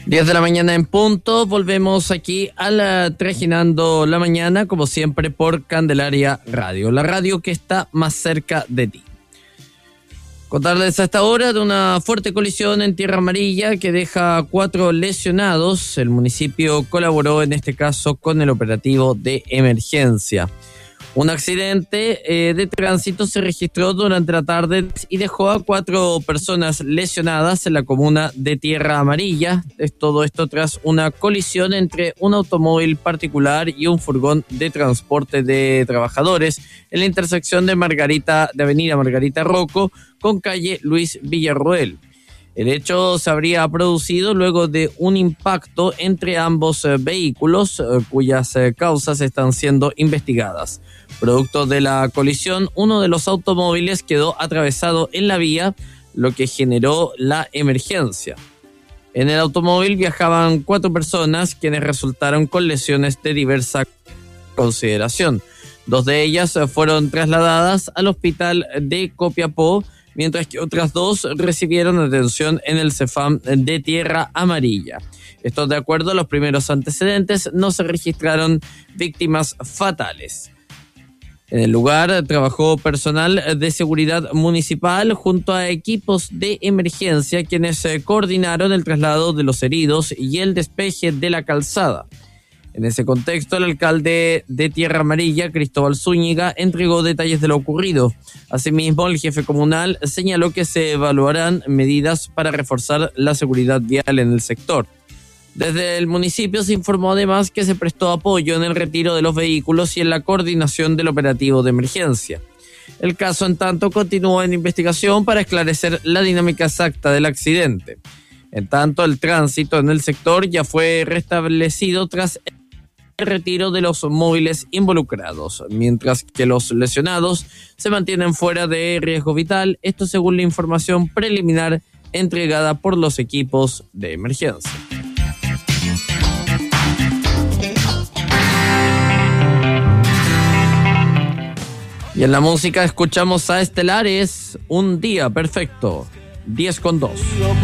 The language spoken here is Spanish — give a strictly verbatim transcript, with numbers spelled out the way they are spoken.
diez de la mañana en punto, volvemos aquí a la Trajinando la Mañana, como siempre por Candelaria Radio, la radio que está más cerca de ti. Contarles a esta hora de una fuerte colisión en Tierra Amarilla que deja cuatro lesionados. El municipio colaboró en este caso con el operativo de emergencia. Un accidente eh, de tránsito se registró durante la tarde y dejó a cuatro personas lesionadas en la comuna de Tierra Amarilla. Es todo esto tras una colisión entre un automóvil particular y un furgón de transporte de trabajadores en la intersección de Margarita, de Avenida Margarita Rocco con calle Luis Villarroel. El hecho se habría producido luego de un impacto entre ambos eh, vehículos, eh, cuyas eh, causas están siendo investigadas. Producto de la colisión, uno de los automóviles quedó atravesado en la vía, lo que generó la emergencia. En el automóvil viajaban cuatro personas, quienes resultaron con lesiones de diversa consideración. Dos de ellas eh, fueron trasladadas al hospital de Copiapó, mientras que otras dos recibieron atención en el Cefam de Tierra Amarilla. Esto de acuerdo a los primeros antecedentes, no se registraron víctimas fatales. En el lugar trabajó personal de seguridad municipal junto a equipos de emergencia, quienes coordinaron el traslado de los heridos y el despeje de la calzada. En ese contexto, el alcalde de Tierra Amarilla, Cristóbal Zúñiga, entregó detalles de lo ocurrido. Asimismo, el jefe comunal señaló que se evaluarán medidas para reforzar la seguridad vial en el sector. Desde el municipio se informó además que se prestó apoyo en el retiro de los vehículos y en la coordinación del operativo de emergencia. El caso, en tanto, continúa en investigación para esclarecer la dinámica exacta del accidente. En tanto, el tránsito en el sector ya fue restablecido tras el retiro de los móviles involucrados, mientras que los lesionados se mantienen fuera de riesgo vital, esto según la información preliminar entregada por los equipos de emergencia. Y en la música escuchamos a Estelares, Un Día Perfecto, diez con dos.